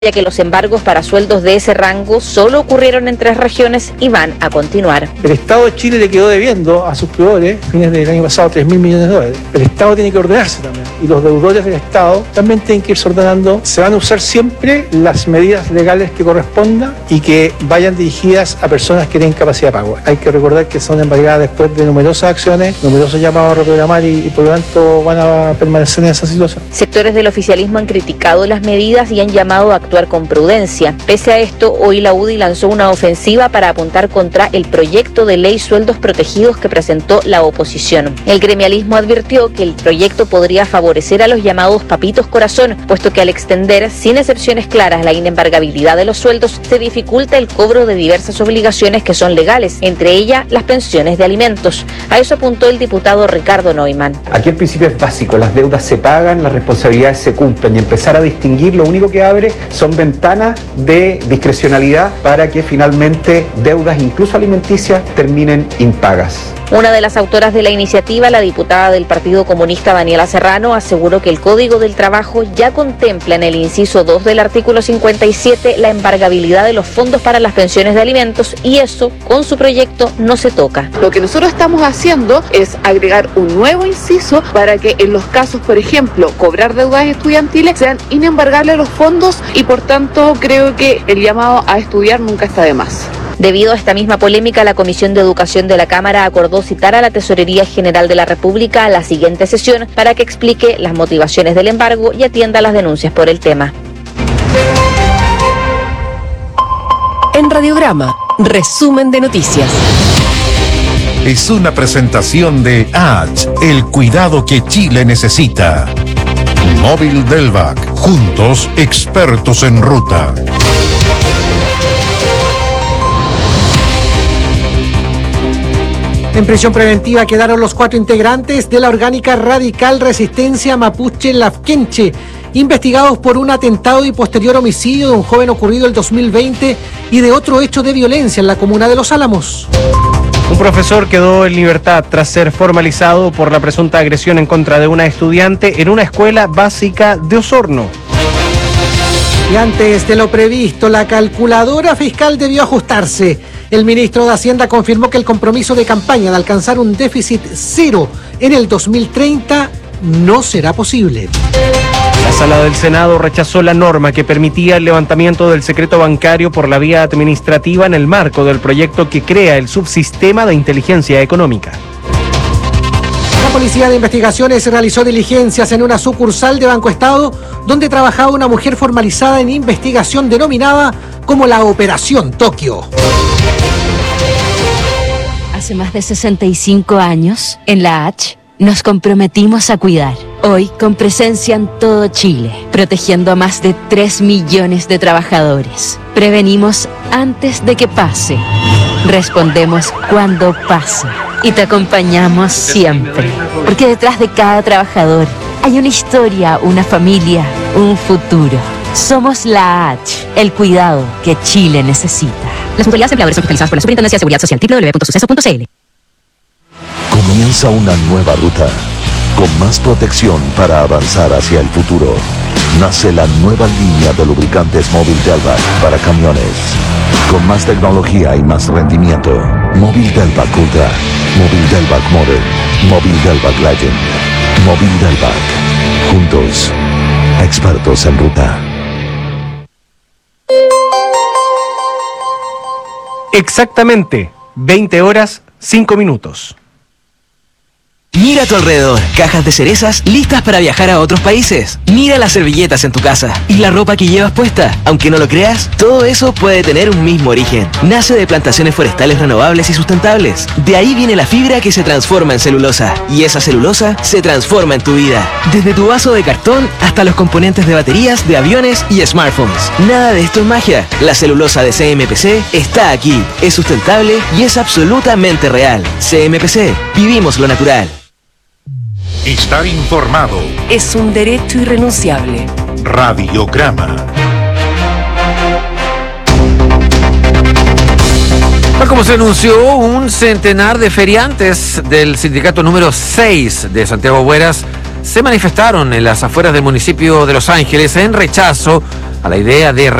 ya que los embargos para sueldos de ese rango solo ocurrieron en 3 regiones y van a continuar. El Estado de Chile le quedó debiendo a sus proveedores, a fines del año pasado, $3.000 millones. El Estado tiene que ordenarse también, y los deudores del Estado también tienen que irse ordenando. Se van a usar siempre las medidas legales que correspondan y que vayan dirigidas a personas que tienen capacidad de pago. Hay que recordar que son embargadas después de numerosas acciones, numerosos llamados a reprogramar y por lo tanto van a permanecer en esa situación. Sectores del oficialismo han criticado las medidas y han llamado a actuar con prudencia. Pese a esto, hoy la UDI lanzó una ofensiva para apuntar contra el proyecto de ley Sueldos Protegidos que presentó la oposición. El gremialismo advirtió que el proyecto podría favorecer a los llamados papitos corazón, puesto que al extender sin excepciones claras la inembargabilidad de los sueldos, se dificulta el cobro de diversas obligaciones que son legales, entre ellas las pensiones de alimentos. A eso apuntó el diputado Ricardo Neumann. Aquí el principio es básico, las deudas se pagan, las responsabilidades se cumplen, y empezar a distinguir lo único que abre son ventanas de discrecionalidad para que finalmente deudas, incluso alimenticias, terminen impagas. Una de las autoras de la iniciativa, la diputada del Partido Comunista Daniela Serrano, aseguró que el Código del Trabajo ya contempla en el inciso 2 del artículo 57 la embargabilidad de los fondos para las pensiones de alimentos y eso, con su proyecto, no se toca. Lo que nosotros estamos haciendo es agregar un nuevo inciso para que en los casos, por ejemplo, cobrar deudas estudiantiles, sean inembargables los fondos y por tanto creo que el llamado a estudiar nunca está de más. Debido a esta misma polémica, la Comisión de Educación de la Cámara acordó citar a la Tesorería General de la República a la siguiente sesión para que explique las motivaciones del embargo y atienda las denuncias por el tema. En Radiograma, resumen de noticias. Es una presentación de ACH, el cuidado que Chile necesita. Móvil Delvac, juntos expertos en ruta. En prisión preventiva quedaron los 4 integrantes de la orgánica radical Resistencia Mapuche Lafkenche, investigados por un atentado y posterior homicidio de un joven ocurrido el 2020 y de otro hecho de violencia en la comuna de Los Álamos. Un profesor quedó en libertad tras ser formalizado por la presunta agresión en contra de una estudiante en una escuela básica de Osorno. Y antes de lo previsto, la calculadora fiscal debió ajustarse. El ministro de Hacienda confirmó que el compromiso de campaña de alcanzar un déficit cero en el 2030 no será posible. La Sala del Senado rechazó la norma que permitía el levantamiento del secreto bancario por la vía administrativa en el marco del proyecto que crea el subsistema de inteligencia económica. La Policía de Investigaciones realizó diligencias en una sucursal de Banco Estado donde trabajaba una mujer formalizada en investigación denominada como la Operación Tokio. Hace más de 65 años, en la H, nos comprometimos a cuidar. Hoy, con presencia en todo Chile, protegiendo a más de 3 millones de trabajadores. Prevenimos antes de que pase. Respondemos cuando pasa. Y te acompañamos siempre. Porque detrás de cada trabajador hay una historia, una familia, un futuro. Somos la H, el cuidado que Chile necesita. Las mutualidades empleadores son fiscalizadas por la Superintendencia de Seguridad Social, www.suceso.cl. Comienza una nueva ruta, con más protección para avanzar hacia el futuro. Nace la nueva línea de lubricantes Móvil Delvac para camiones. Con más tecnología y más rendimiento. Móvil Delvac Ultra, Móvil Delvac Modern, Móvil Delvac Legend, Móvil Delvac. Juntos, expertos en ruta. Exactamente, 20 horas, 5 minutos. Mira a tu alrededor, cajas de cerezas listas para viajar a otros países. Mira las servilletas en tu casa y la ropa que llevas puesta. Aunque no lo creas, todo eso puede tener un mismo origen. Nace de plantaciones forestales renovables y sustentables. De ahí viene la fibra que se transforma en celulosa. Y esa celulosa se transforma en tu vida. Desde tu vaso de cartón hasta los componentes de baterías, de aviones y smartphones. Nada de esto es magia. La celulosa de CMPC está aquí. Es sustentable y es absolutamente real. CMPC, vivimos lo natural. Estar informado Es un derecho irrenunciable. Radiograma. Tal como se anunció, un centenar de feriantes del sindicato número 6 de Santiago Bueras se manifestaron en las afueras del municipio de Los Ángeles en rechazo a la idea de